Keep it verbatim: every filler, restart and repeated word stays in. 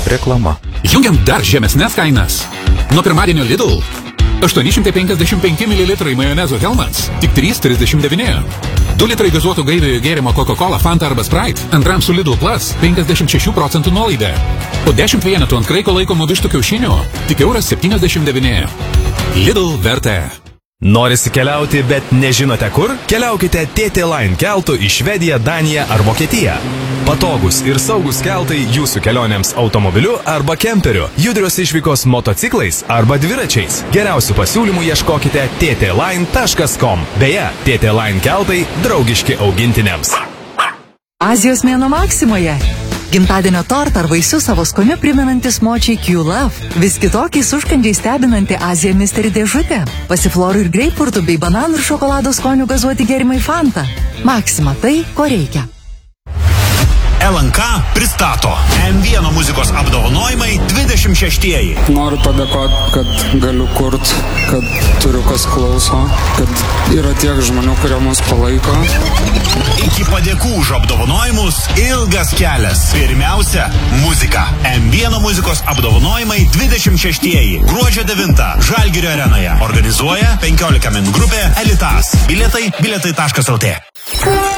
Reklama. Jungiam dar žemesnės kainas. Nuo pirmadienio Lidl. aštuoni šimtai penkiasdešimt penki mililitrai majonezo Hellmann's. Tik trys trisdešimt devyni. du litrai gazuotų gaiviojo gėrimo Coca-Cola, Fanta arba Sprite. Antram su Lidl Plus penkiasdešimt šešių procentų nuolaida. Po dešimt vienetų ant kraiko laikomų vištų kiaušinių. Tik euras septyniasdešimt devyni. Lidl vertė. Norisi keliauti, bet nežinote kur? Keliaukite T T Line keltu į Švediją, Daniją ar Vokietiją. Patogus ir saugus keltai jūsų kelionėms automobiliu arba kemperiu, judrios išvykos motociklais arba dviračiais. Geriausių pasiūlymų ieškokite t t line taškas com. Beje, T T Line keltai draugiški augintiniams. Azijos mėnuo Maksimoje. Gimtadienio tortą ar vaisius savo skoniu primenantis močiai Q-Love. Vis kitokiais užkandžiai stebinanti Azija Mystery dėžutė. Pasiflorų ir greipfurtų bei bananų ir šokolado skonių gazuoti gėrimai Fanta. Maksima tai, ko reikia. L N K pristato M vienas muzikos apdovanojimai dvidešimt šeštieji. Noriu padėkoti, kad galiu kurt, kad turiu kas klauso, kad yra tiek žmonių, kurie mus palaiko. Iki padėkų už apdovanojimus ilgas kelias. Pirmiausia, muzika. M vienas muzikos apdovanojimai dvidešimt šeštieji. Gruodžio devintą Žalgirio arenoje. Organizuoja penkiolika min grupė Elitas. Bilietai bilietai taškas lt.